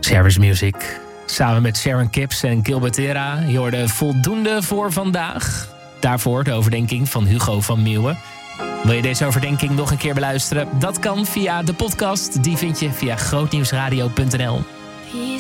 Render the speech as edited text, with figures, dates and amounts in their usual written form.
Service Music. Samen met Sharon Kips en Gilbert Era. Je hoorde Voldoende voor vandaag. Daarvoor de overdenking van Hugo van Meeuwen. Wil je deze overdenking nog een keer beluisteren? Dat kan via de podcast. Die vind je via grootnieuwsradio.nl.